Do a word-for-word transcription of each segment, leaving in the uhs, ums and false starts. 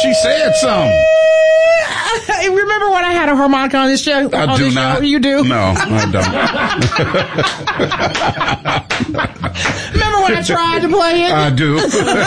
she said something. Remember when I had a harmonica on this show? I on do this not. Show? You do? No, I don't. Remember when I tried to play it? I do.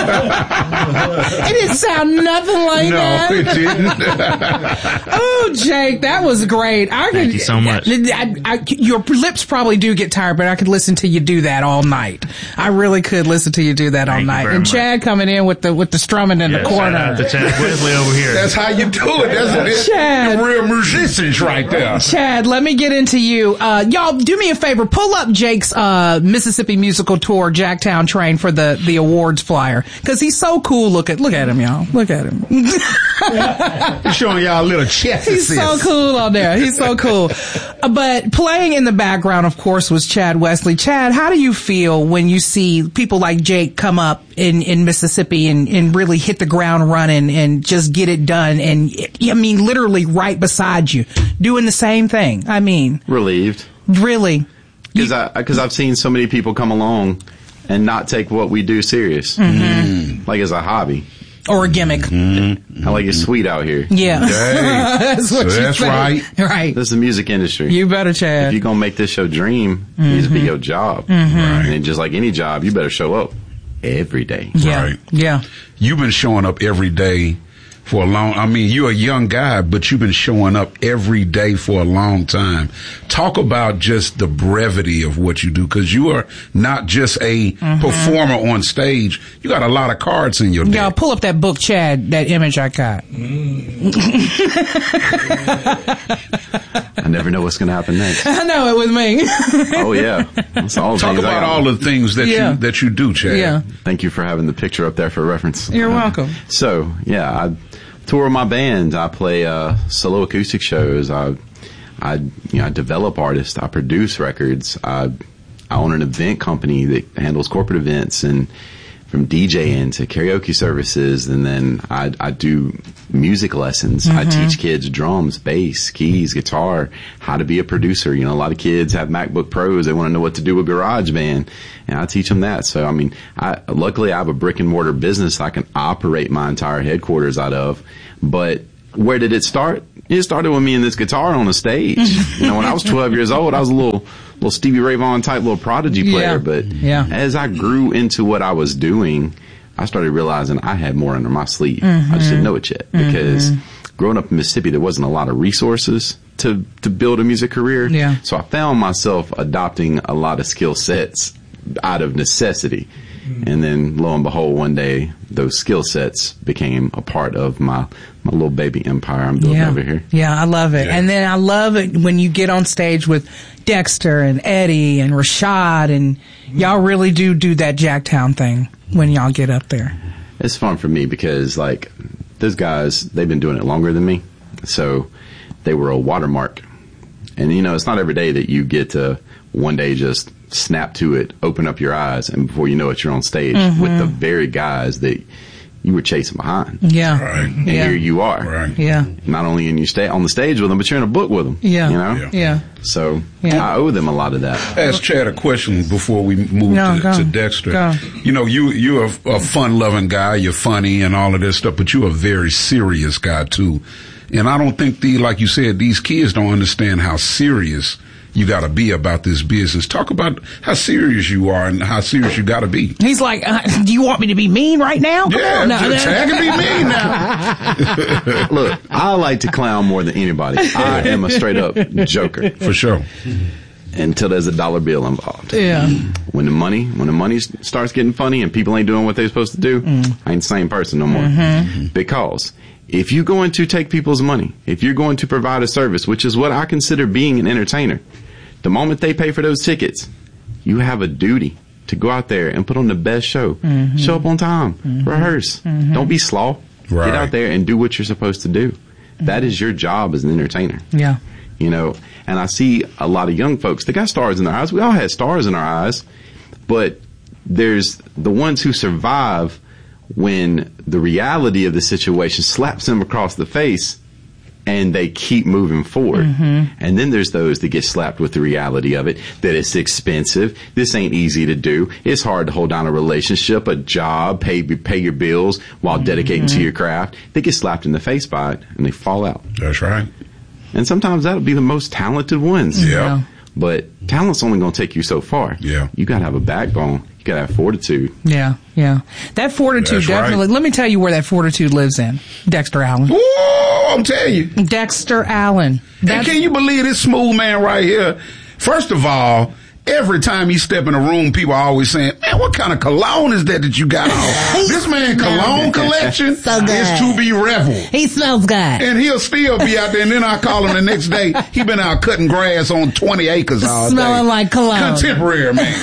It didn't sound nothing like no, that. No, it didn't. Oh, Jake, that was great. I Thank could, you so much. I, I, your lips probably do get tired, but I could listen to you do that all night. I really could listen to you do that all Thank night. And much. Chad coming in with the with the strumming in yeah, the corner. Shout out to Chad Wesley over here. That's how you do it, isn't it? Chad. The real musicians right there. Chad, let me get into you. Uh, y'all, do me a favor. Pull up Jake's uh, Mississippi Musical Tour Jacktown Train for the, the awards flyer. Because he's so cool looking. Look at him, y'all. Look at him. He's showing y'all a little chest. He's so cool on there. He's so cool. Uh, but playing in the background, of course, was Chad Wesley. Chad, how do you feel when you see people like Jake come up in, in Mississippi and, and really hit the ground running and just get it done? And, I mean, literally right beside you, doing the same thing. I mean. Relieved. Really. Because I, because I've seen so many people come along and not take what we do serious. Mm-hmm. Like as a hobby. Or a gimmick. Mm-hmm. I like it's sweet out here. Yeah. that's what so that's right. Right. This is the music industry. You better, Chad. If you're going to make this show dream, mm-hmm. it needs to be your job. Mm-hmm. Right. And just like any job, you better show up every day. Yeah. Right. Yeah. You've been showing up every day for a long, I mean, you're a young guy, but you've been showing up every day for a long time. Talk about just the brevity of what you do, because you are not just a mm-hmm. performer on stage. You got a lot of cards in your deck. Yeah, pull up that book, Chad, that image I got. I never know what's going to happen next. I know it with me. Oh, yeah. That's all Talk about all the things that yeah. you that you do, Chad. Yeah. Thank you for having the picture up there for reference. You're uh, welcome. So, yeah, I tour my band. I play uh, solo acoustic shows. I, I, you know, I develop artists. I produce records. I, I own an event company that handles corporate events, and from DJing to karaoke services, and then I, I do music lessons. Mm-hmm. I teach kids drums, bass, keys, guitar, how to be a producer. You know, a lot of kids have MacBook Pros. They want to know what to do with GarageBand, and I teach them that. So, I mean, I, luckily I have a brick and mortar business I can operate my entire headquarters out of. But where did it start? It started with me and this guitar on the stage. You know, when I was twelve years old, I was a little, little Stevie Ray Vaughan type little prodigy player. Yeah. But yeah. as I grew into what I was doing, I started realizing I had more under my sleeve. Mm-hmm. I just didn't know it yet, because mm-hmm. growing up in Mississippi, there wasn't a lot of resources to, to build a music career. Yeah. So I found myself adopting a lot of skill sets out of necessity. And then, lo and behold, one day, those skill sets became a part of my, my little baby empire I'm building yeah. over here. Yeah, I love it. Yeah. And then I love it when you get on stage with Dexter and Eddie and Rashad, and y'all really do do that Jacktown thing when y'all get up there. It's fun for me because, like, those guys, they've been doing it longer than me. So they were a watermark. And, you know, it's not every day that you get to one day just snap to it, open up your eyes, and before you know it, you're on stage mm-hmm. with the very guys that you were chasing behind. Yeah. Right. And yeah. here you are. Right. Yeah. Not only in you stay on the stage with them, but you're in a book with them. Yeah. You know? Yeah. Yeah. So Yeah. I owe them a lot of that. Ask Chad a question before we move No, to, go. to Dexter. Go. You know, you, you're a, a fun-loving guy. You're funny and all of this stuff, but you're a very serious guy, too. And I don't think, the like you said, these kids don't understand how serious you got to be about this business. Talk about how serious you are and how serious you got to be. He's like, uh, do you want me to be mean right now? Come Yeah, on. No, no. Chad can be mean now. Look, I like to clown more than anybody. I am a straight-up joker. For sure. Until there's a dollar bill involved. Yeah. When the money, when the money starts getting funny and people ain't doing what they're supposed to do, Mm. I ain't the same person no more. Mm-hmm. Because if you're going to take people's money, if you're going to provide a service, which is what I consider being an entertainer, the moment they pay for those tickets, you have a duty to go out there and put on the best show. Mm-hmm. Show up on time. Mm-hmm. Rehearse. Mm-hmm. Don't be slow. Right. Get out there and do what you're supposed to do. Mm-hmm. That is your job as an entertainer. Yeah. You know, and I see a lot of young folks, they got stars in their eyes. We all had stars in our eyes, but there's the ones who survive when the reality of the situation slaps them across the face and they keep moving forward. Mm-hmm. And then there's those that get slapped with the reality of it, that it's expensive. This ain't easy to do. It's hard to hold down a relationship, a job, pay pay your bills while mm-hmm. dedicating to your craft. They get slapped in the face by it, and they fall out. That's right. And sometimes that'll be the most talented ones. Yeah. yeah. But talent's only going to take you so far. Yeah. You got to have a backbone. You got to have fortitude. Yeah, yeah. That fortitude That's definitely. Right. Let me tell you where that fortitude lives in. Dexter Allen. Ooh, I'm telling you. Dexter Allen. And can you believe this smooth man right here? First of all, every time you step in a room, people are always saying, man, what kind of cologne is that that you got on? This man cologne collection so good. is to be reveled. He smells good. And he'll still be out there, and then I call him the next day. He been out cutting grass on twenty acres all Smelling day. like cologne. Contemporary, man.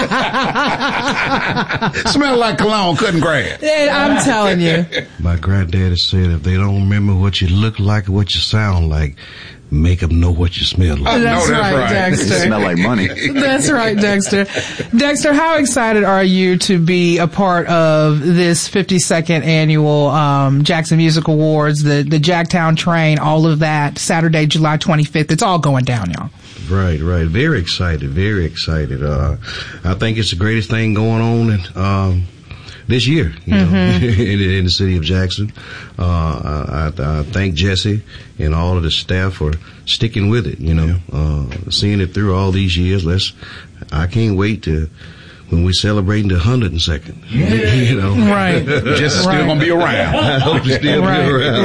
Smell like cologne cutting grass. And I'm telling you. My granddaddy said, if they don't remember what you look like or what you sound like, make them know what you smell like. Oh, that's, no, that's right, right. Dexter. You smell like money. That's right, Dexter. Dexter, how excited are you to be a part of this fifty-second annual um, Jackson Music Awards, the, the Jacktown Train, all of that, Saturday, July twenty-fifth? It's all going down, y'all. Right, right. Very excited, very excited. Uh, I think it's the greatest thing going on in, um, this year, you know, mm-hmm. in, in the city of Jackson. Uh, I, I thank Jesse and all of the staff for sticking with it, you know, uh, seeing it through all these years. Let's, I can't wait to, when we're celebrating the hundred and second, you know. Right. Jesse's still right. going to be around. I hope you still right, be around.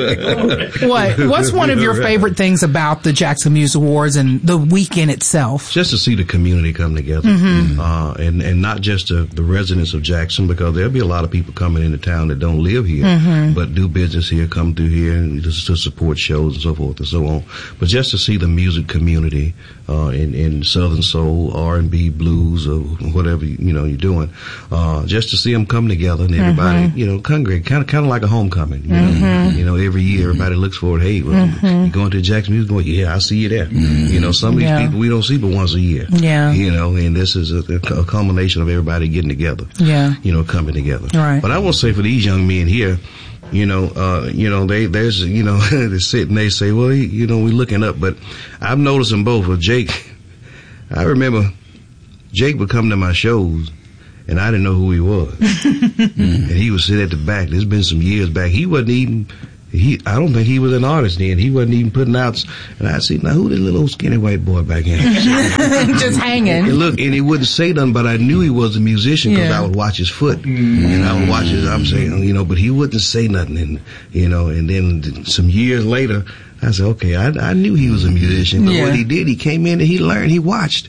Right. What, what's one of your favorite things about the Jackson Music Awards and the weekend itself? Just to see the community come together, mm-hmm. uh, and and not just the, the residents of Jackson, because there'll be a lot of people coming into town that don't live here, mm-hmm. but do business here, come through here, and just to support shows and so forth and so on. But just to see the music community uh, in in Southern Soul, R and B, blues, or whatever you know you're doing, uh, just to see them come together and everybody, mm-hmm. you know, congregate, kind of kind of like a homecoming. You mm-hmm. know, you know, every year everybody looks forward. Hey, well, mm-hmm. you going to the Jackson Music Awards? Yeah, I see you there. Mm-hmm. You know, some of these yeah. people we don't see but once a year. Yeah. You know, and this is a, a culmination of everybody getting together. Yeah. You know, coming together. Right. But I will say for these young men here, you know, uh, you know, they, there's, you know, they sit and they say, well, you know, we're looking up, but I've noticed them both. With Jake, I remember Jake would come to my shows and I didn't know who he was. And he would sit at the back. There's been some years back. He wasn't even, he, I don't think he was an artist then. He wasn't even putting out, and I see, now who this little skinny white boy back here? Just hanging. And look, and he wouldn't say nothing, but I knew he was a musician because yeah. I would watch his foot. Mm-hmm. And I would watch his, I'm saying, you know, but he wouldn't say nothing. And, you know, and then some years later, I said, okay, I, I knew he was a musician, but yeah. what he did, he came in and he learned, he watched.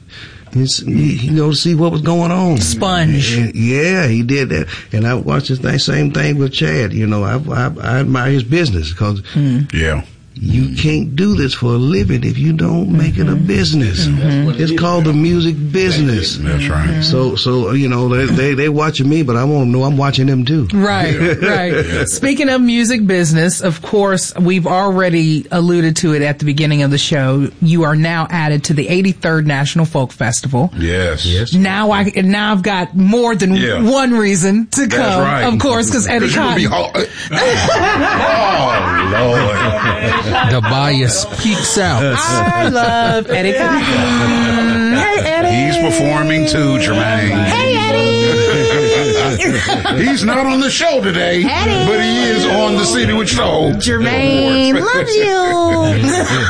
He, you know, to see what was going on. Sponge. And, yeah, he did that. And I watched the same thing with Chad. You know, I, I, I admire his business because mm. yeah. you can't do this for a living if you don't make mm-hmm. it a business. Mm-hmm. It's called the music business. That's right. So, so you know, they they they watching me, but I want them to know I'm watching them too. Right, right. Speaking of music business, of course, we've already alluded to it at the beginning of the show. You are now added to the eighty-third National Folk Festival. Yes. Yes. Now I now I've got more than yeah. one reason to That's come. Right. Of course, because Eddie Cotton. Oh, Lord. The bias peeks out. I love Eddie Cotton. Hey, Eddie. He's performing too, Jermaine. Hey, Eddie. He's not on the show today, Eddie. but he is on the City with Soul. Jermaine, love you.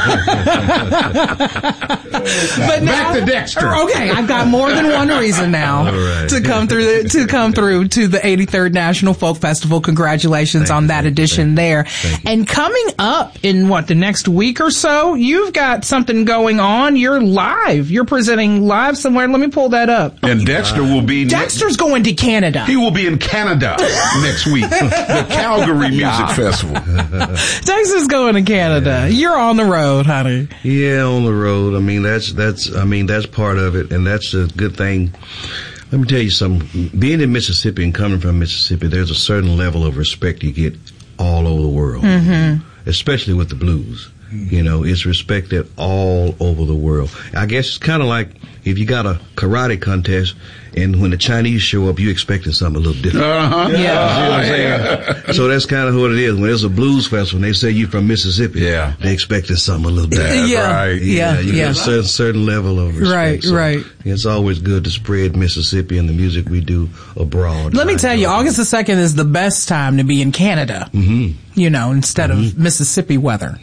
But now, back to Dexter. Okay, I've got more than one reason now right. to come through the, to come through to the eighty-third National Folk Festival. Congratulations Thank on you. that edition Thank there. Thank And coming up in what the next week or so, you've got something going on. You're live. You're presenting live somewhere. Let me pull that up. And Dexter will be. Dexter's ne- going to Canada. He will be in Canada next week. The Calgary Music Festival. Dexter's going to Canada. You're on the road, honey. Yeah, on the road. I mean, that's that's. I mean, that's part of it, and that's a good thing. Let me tell you something. Being in Mississippi and coming from Mississippi, there's a certain level of respect you get all over the world, mm-hmm. especially with the blues. You know, it's respected all over the world. I guess it's kind of like if you got a karate contest and when the Chinese show up, you expecting something a little different. Uh-huh. Yeah. You know what I'm saying? So that's kind of what it is. When there's a blues festival, and they say you from Mississippi. Yeah. They expecting something a little different. Yeah, right. yeah, You yeah. get a certain, certain level of respect. Right, So right. It's always good to spread Mississippi and the music we do abroad. Let me I tell you, enjoy it. August the second is the best time to be in Canada. Mm-hmm. You know, instead of Mississippi weather.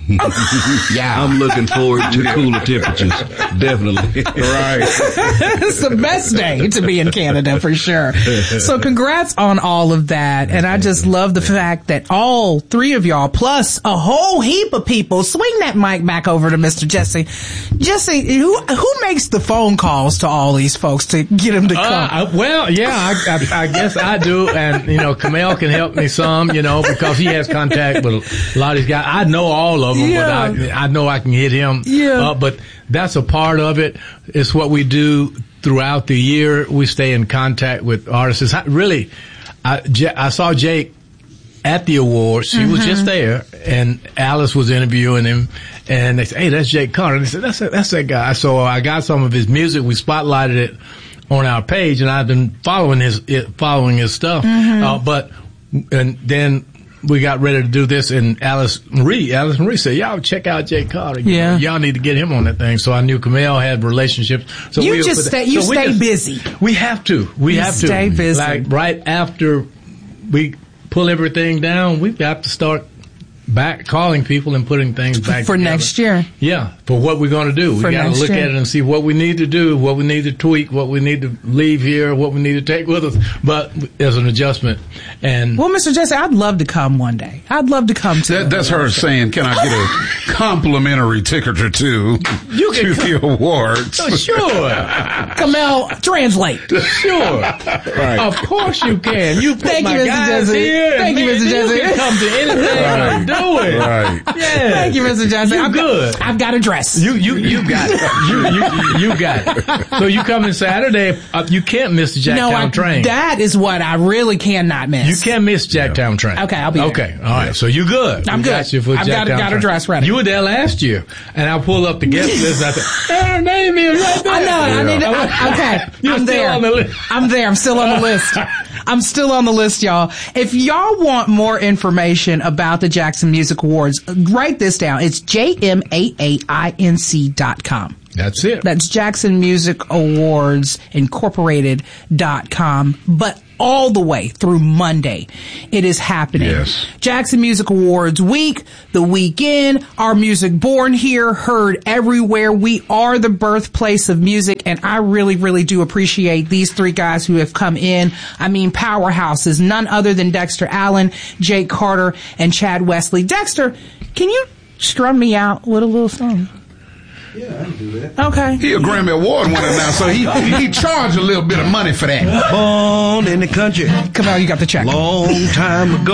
Yeah. I'm looking forward to cooler temperatures. Definitely. Right. It's the best day to be in Canada for sure. So congrats on all of that. And I just love the fact that all three of y'all, plus a whole heap of people, swing that mic back over to Mister Jesse. Jesse, who who makes the phone calls to all these folks to get them to come? Uh, I, well, yeah, I, I, I guess I do. And, you know, Kamel can help me some, you know, because he has contact with a lot of these guys. I know all of them, Yeah. but I, I know I can hit him. Yeah. Uh, but that's a part of it. It's what we do throughout the year. We stay in contact with artists. I, really, I, J- I saw Jake at the awards. He mm-hmm. was just there, and Alice was interviewing him, and they said, "Hey, that's Jake Carter." And they said, "That's that, that's that guy." So I got some of his music. We spotlighted it on our page, and I've been following his it, following his stuff. Mm-hmm. Uh, but and then we got ready to do this, and Alice Marie, Alice Marie said, "Y'all check out Jake Carter. You Yeah. know, y'all need to get him on that thing." So I knew Kamel had relationships. So You we just stay- you we stay just- busy. We have to. We You have to stay busy. Like right after we pull everything down, we've got to start back calling people and putting things back For together. next year. Yeah, for what we're going to do. We For got to next look year. at it and see what we need to do, what we need to tweak, what we need to leave here, what we need to take with us. But as an adjustment, and Well, Mister Jesse, I'd love to come one day. I'd love to come to That, that's her saying, can I get a complimentary ticket or two You can to come- the awards? Oh, sure, Kamel, translate. sure, of course you can. You put Thank you, my Mister guys Jesse. here. Thank you, man, Mister Jesse. You can come to anything I'm doing. Right. Yeah. Thank you, Mister Jesse. You I've good. Got, I've got a dress. You you you got it. You you you got it. So you coming Saturday? Uh, you can't miss the no, Jacktown I, train. that is what I really cannot miss. You can't miss Jacktown train. Okay, I'll be there. Okay, all right. So you good? I'm We good. Got you for I've got- Jacktown got a train. dress ready. You were there last year, and I pulled up the guest list. And I said, "Hey, her name is right there." I know. I need to, I, okay, You're I'm still there. on the list. I'm there. I'm still on the list. I'm still on the list, y'all. If y'all want more information about the Jackson Music Awards, write this down. It's J M A A I N C dot com. That's it. That's Jackson Music Awards Incorporated dot com. But all the way through Monday, it is happening. Yes. Jackson Music Awards week, the weekend, our music born here, heard everywhere. We are the birthplace of music, and I really, really do appreciate these three guys who have come in. I mean, powerhouses, none other than Dexter Allen, Jake Carter, and Chad Wesley. Dexter, can you strum me out with a little song? Yeah, I can do that. Okay. He a Grammy Award winner now, so he he charged a little bit of money for that. Born in the country, Come on, you got the check. long time ago.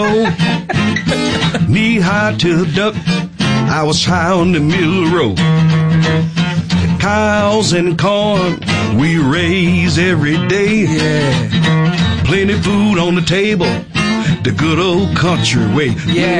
Knee high to the duck, I was high on the middle road. Cows and corn we raise every day. Yeah. Plenty food on the table, the good old country way. Yeah.